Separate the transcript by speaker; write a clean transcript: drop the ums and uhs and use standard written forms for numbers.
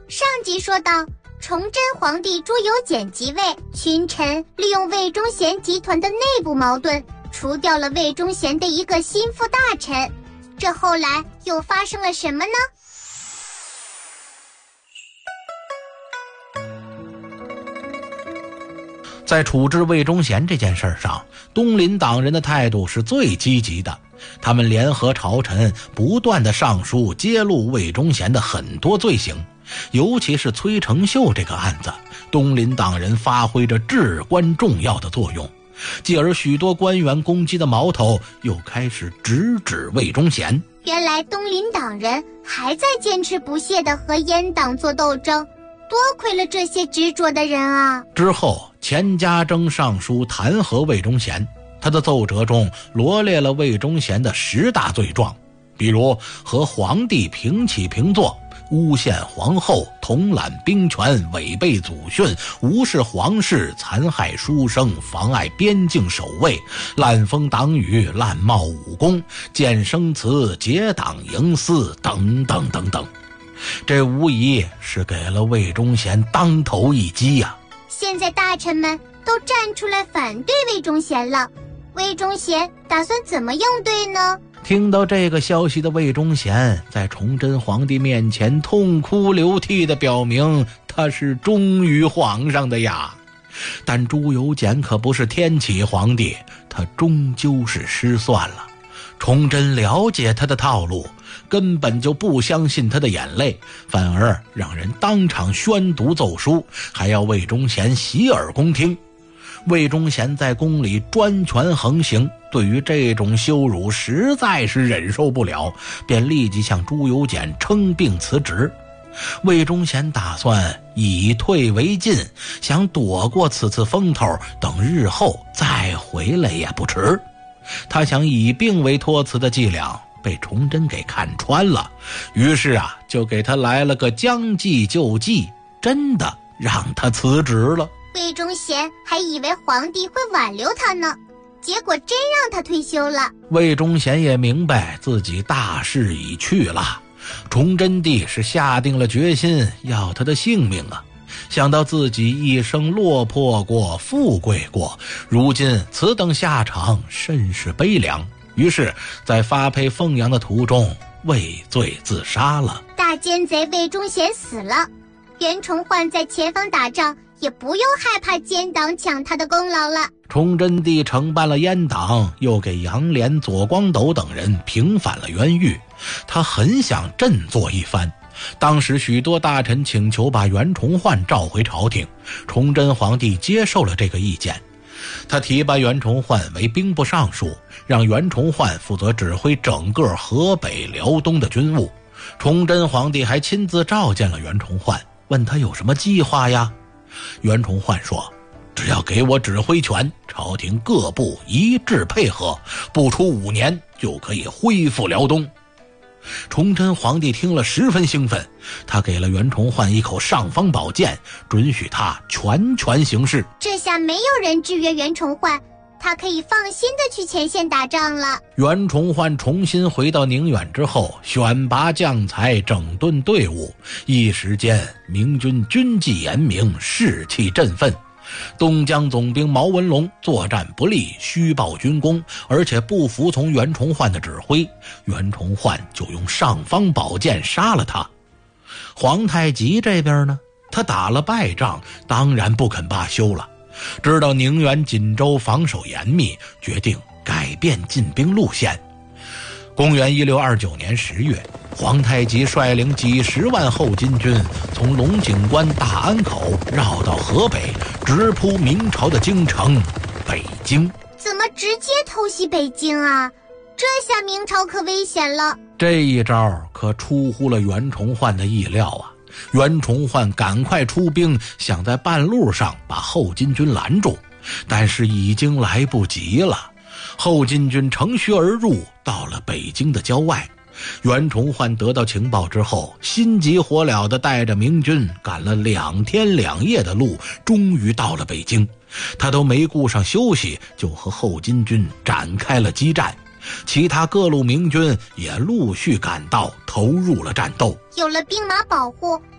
Speaker 1: 上集说到，崇祯皇帝朱由检即位，群臣利用魏忠贤集团的内部矛盾，除掉了魏忠贤的一个心腹大臣。这后来又发生了什么呢？
Speaker 2: 在处置魏忠贤这件事上，东林党人的态度是最积极的。他们联合朝臣，不断地上书揭露魏忠贤的很多罪行，尤其是崔成秀这个案子，东林党人发挥着至关重要的作用。继而许多官员攻击的矛头又开始直指魏忠贤。
Speaker 1: 原来东林党人还在坚持不懈地和阉党做斗争，多亏了这些执着的人啊！
Speaker 2: 之后，钱家征上书弹劾魏忠贤，他的奏折中罗列了魏忠贤的10大罪状，比如和皇帝平起平坐、诬陷皇后、统揽兵权、违背祖训、无视皇室、残害书生、妨碍边境守卫、滥封党羽、滥冒武功、建生祠、结党营私等等等等。这无疑是给了魏忠贤当头一击呀！
Speaker 1: 现在大臣们都站出来反对魏忠贤了，魏忠贤打算怎么应对呢？
Speaker 2: 听到这个消息的魏忠贤在崇祯皇帝面前痛哭流涕地表明他是忠于皇上的呀。但朱由检可不是天启皇帝，他终究是失算了。崇祯了解他的套路，根本就不相信他的眼泪，反而让人当场宣读奏书，还要魏忠贤洗耳恭听。魏忠贤在宫里专权横行，对于这种羞辱实在是忍受不了，便立即向朱由检称病辞职。魏忠贤打算以退为进，想躲过此次风头，等日后再回来也不迟。他想以病为托辞的伎俩被崇祯给看穿了，于是就给他来了个将计就计，真的让他辞职了。
Speaker 1: 魏忠贤还以为皇帝会挽留他呢，结果真让他退休了。
Speaker 2: 魏忠贤也明白自己大势已去了，崇祯帝是下定了决心要他的性命啊。想到自己一生落魄过、富贵过，如今此等下场甚是悲凉，于是在发配凤阳的途中畏罪自杀了。
Speaker 1: 大奸贼魏忠贤死了，袁崇焕在前方打仗，也不用害怕奸党抢他的功劳了。
Speaker 2: 崇祯帝惩办了阉党，又给杨涟、左光斗等人平反了冤狱，他很想振作一番。当时许多大臣请求把袁崇焕召回朝廷，崇祯皇帝接受了这个意见。他提拔袁崇焕为兵部尚书，让袁崇焕负责指挥整个河北、辽东的军务。崇祯皇帝还亲自召见了袁崇焕，问他有什么计划呀？袁崇焕说，只要给我指挥权，朝廷各部一致配合，不出5年就可以恢复辽东。崇祯皇帝听了十分兴奋，他给了袁崇焕一口尚方宝剑，准许他全权行事。
Speaker 1: 这下没有人制约袁崇焕，他可以放心地去前线打仗了。
Speaker 2: 袁崇焕重新回到宁远之后，选拔将才，整顿队伍，一时间明军军纪严明，士气振奋。东江总兵毛文龙作战不利，虚报军功，而且不服从袁崇焕的指挥，袁崇焕就用尚方宝剑杀了他。皇太极这边呢，他打了败仗，当然不肯罢休了，知道宁远锦州防守严密，决定改变进兵路线。公元1629年10月，皇太极率领几十万后金军从龙井关、大安口绕到河北，直扑明朝的京城北京。
Speaker 1: 怎么直接偷袭北京啊？这下明朝可危险了。
Speaker 2: 这一招可出乎了袁崇焕的意料啊！袁崇焕赶快出兵，想在半路上把后金军拦住，但是已经来不及了。后金军乘虚而入，到了北京的郊外。袁崇焕得到情报之后，心急火燎地带着明军赶了2天2夜的路，终于到了北京。他都没顾上休息，就和后金军展开了激战。其他各路明军也陆续赶到，投入了战斗。
Speaker 1: 有了兵马保护，